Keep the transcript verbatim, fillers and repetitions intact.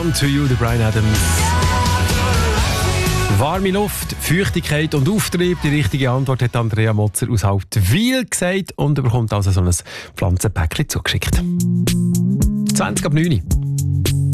Run to You, der Bryan Adams. Warme Luft, Feuchtigkeit und Auftrieb. Die richtige Antwort hat Andrea Motzer aus Hauptwil gesagt und bekommt also so ein Pflanzenpäckchen zugeschickt. zwanzig ab neun.